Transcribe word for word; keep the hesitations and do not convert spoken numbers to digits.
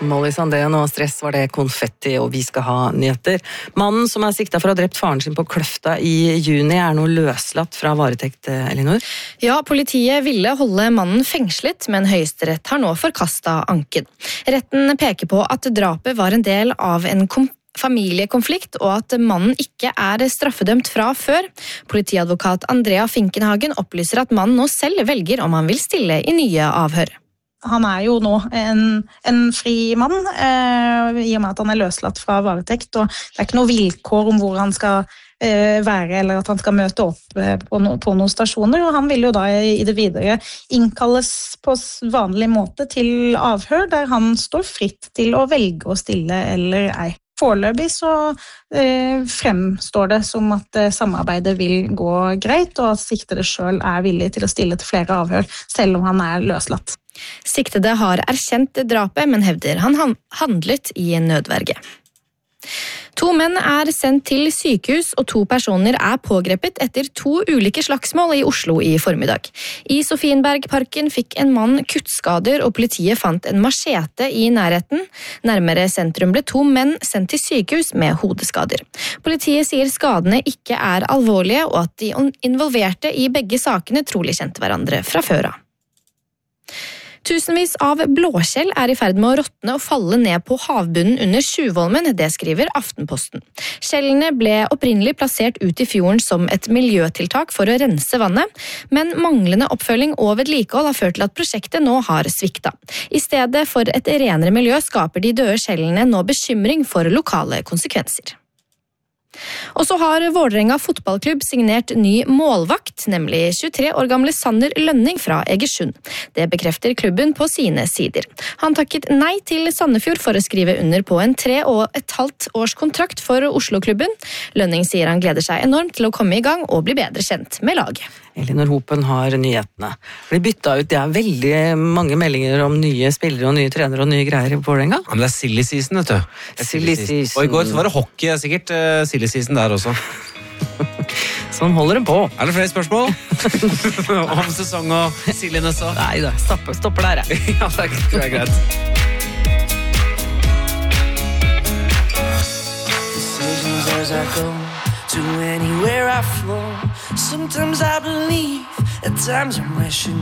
Molly Sandén og stress var det konfetti, og vi skal ha nyheter. Mannen som er siktet for å ha drept faren sin på Kløfta i juni er nå løslatt fra varetekt, Elinor. Ja, politiet ville holde mannen fengslet, men Høyesterett har nå forkastet anken. Retten peker på at drapet var en del av en kom- familiekonflikt, og at mannen ikke er straffedømt fra før. Politiadvokat Andrea Finkenhagen opplyser at mannen nå selv velger om han vil stille i nye avhør. Han er jo nå en, en fri mann, eh, i og med at han er løslatt fra varetekt, og det er ikke noe vilkår om hvor han skal eh, være, eller at han skal møte opp eh, på, no, på noen stasjoner, og han vil jo da i, i det videre innkalles på vanlig måte til avhør, der han står fritt til å velge å stille eller ei. Foreløpig så eh, fremstår det som at eh, samarbeidet vil gå greit, og at siktede selv er villig til å stille til flere avhør, selv om han er løslatt. Siktede har erkjent drapet, men hevder han handlet i en nødverge. To menn er sendt til sykehus, og to personer er pågrepet etter to ulike slagsmål i Oslo i formiddag. I Sofienbergparken fikk en mann kuttskader, og politiet fant en machete i nærheten. Nærmere sentrum ble to menn sendt til sykehus med hodeskader. Politiet sier skadene ikke er alvorlige, og at de involverte i begge sakene trolig kjente hverandre fra før av. Tusenvis av blåskjell er i ferd med å råtne og falle ned på havbunnen under Tjuvholmen, det skriver Aftenposten. Skjellene ble opprinnelig plassert ut i fjorden som et miljøtiltak for å rense vannet, men manglende oppfølging og vedlikehold har ført til at prosjektet nå har svikta. I stedet for et renere miljø skaper de døde skjellene nå bekymring for lokale konsekvenser. Og så har Vålerenga fotballklubb signert ny målvakt, nemlig tjuetre år gamle Sander Lønning fra Egersund. Det bekrefter klubben på sine sider. Han takket nei til Sandefjord for å skrive under på en tre og et halvt års kontrakt for Oslo-klubben. Lønning sier han gleder seg enormt til å komme i gang og bli bedre kjent med laget. Elinor Hopen har nyhetene. Det blir byttet ut, det er veldig mange meldinger om nye spillere og nye trenere og nye greier i Vålerenga. Men det er silly season, vet du. Silly season. Og i går så var det hockey, sikkert uh, silly season der også. Sånn holder det på. Er det flere spørsmål? Om sesong og silliness og... Nei da, stopper, stopper der, jeg. Ja, det tror jeg er greit. Decisions as I go to anywhere I flow. Sometimes I believe, at times I'm wishing